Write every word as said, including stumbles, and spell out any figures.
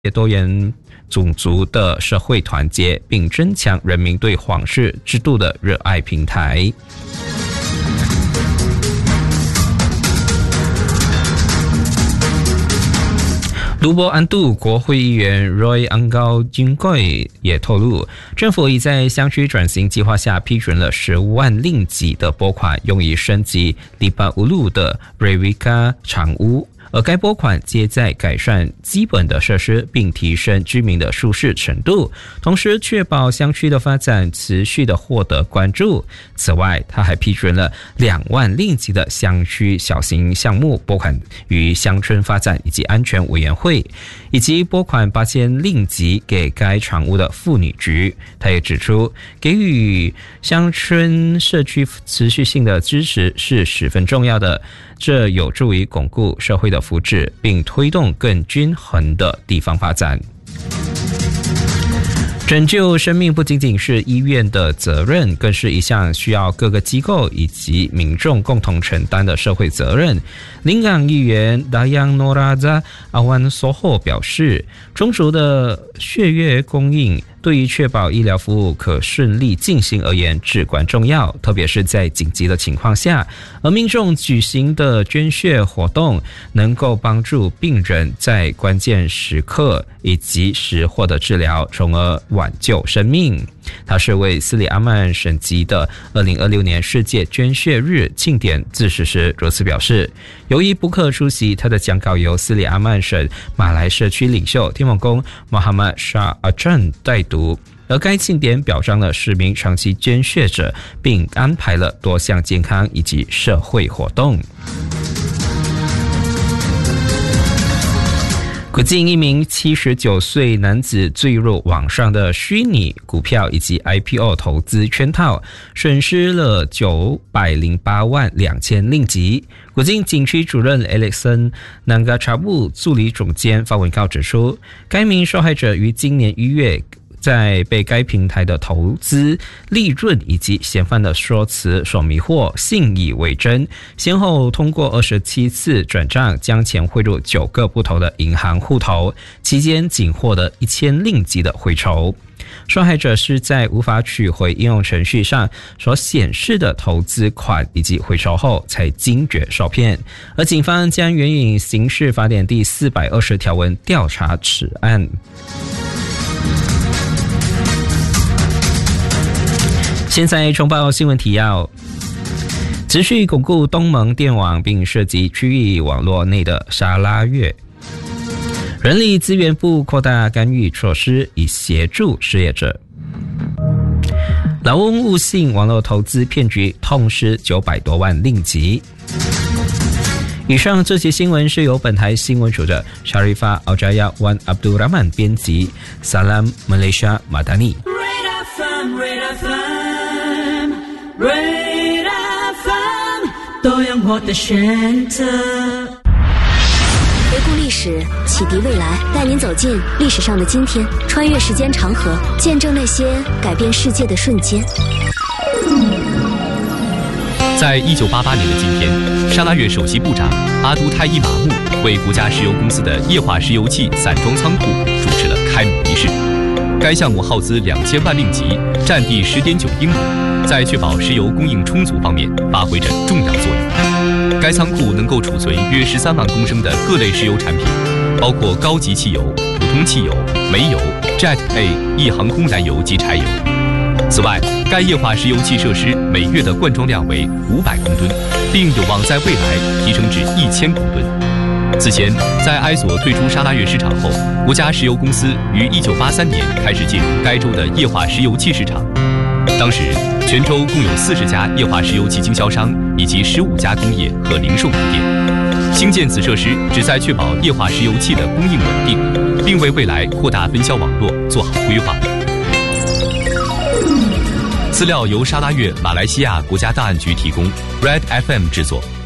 多元种族的社会团结，并增强人民对皇室制度的热爱平台。卢伯安杜国会议员 Roy Angao Jingoy 也透露，政府已在乡区转型计划下批准了十万令吉的拨款，用于升级黎巴乌路的 Rewika 长屋。而该拨款皆在改善基本的设施，并提升居民的舒适程度，同时确保乡区的发展持续的获得关注。此外，他还批准了两万令吉的乡区小型项目拨款于乡村发展以及安全委员会，以及拨款八千令吉给该厂屋的妇女局。他也指出，给予乡村社区持续性的支持是十分重要的，这有助于巩固社会的福祉，并推动更均衡的地方发展。拯救生命不仅仅是医院的责任，更是一项需要各个机构以及民众共同承担的社会责任。临港议员 Dayang Noraza Awan Soho 表示，充足的血液供应对于确保医疗服务可顺利进行而言至关重要，特别是在紧急的情况下，而民众举行的捐血活动能够帮助病人在关键时刻以及时获得治疗，从而挽救生命。他是为斯里阿曼省级的二零二六年世界捐血日庆典致辞时如此表示，由于不可出席，他的讲稿由斯里阿曼省马来社区领袖天王公 Muhammad Shah Ajan 代读，而该庆典表彰了十名长期捐血者，并安排了多项健康以及社会活动。古晋一名七十九岁男子坠入网上的虚拟股票以及 I P O 投资圈套，损失了九百零八万两千令吉。古晋警区主任 Alexon Nangachabu 助理总监发文告指出，该名受害者于今年一月在被该平台的投资利润以及嫌犯的说辞所迷惑，信以为真，先后通过二十七次转账将钱汇入九个不同的银行户头，期间仅获得一千令吉的回酬。受害者是在无法取回应用程序上所显示的投资款以及回酬后才惊觉受骗，而警方将援引刑事法典第四百二十条文调查此案。现在重报新闻提要：持续巩固东盟电网，并涉及区域网络内的沙拉越。人力资源部扩大干预措施，以协助失业者。劳翁误信网络投资骗局，痛失九百多万令吉。以上这些新闻是由本台新闻主任 Sharifah Aljaya Wan Abdul Rahman 编辑。Salam Malaysia Madani。 Red F M 多样化的选择。 回顾历史，启迪未来，带您走进历史上的今天，穿越时间长河，见证那些改变世界的瞬间。 在一九八八年的今天，沙拉越首席部长阿都泰伊马木为国家石油公司的液化石油气散装仓库主持了开幕仪式。该项目耗资两千万令吉，占地十点九英亩，在确保石油供应充足方面发挥着重要作用。该仓库能够储存约十三万公升的各类石油产品，包括高级汽油、普通汽油、煤油、Jet A 一航空燃油及柴油。此外，该液化石油气设施每月的灌装量为五百公吨，并有望在未来提升至一千公吨。此前，在埃索退出沙拉越市场后，国家石油公司于一九八三年开始进入该州的液化石油气市场。当时，全州共有四十家液化石油气经销商以及十五家工业和零售门店。兴建此设施旨在确保液化石油气的供应稳定，并为未来扩大分销网络做好规划。资料由沙拉越马来西亚国家档案局提供 ，Red F M 制作。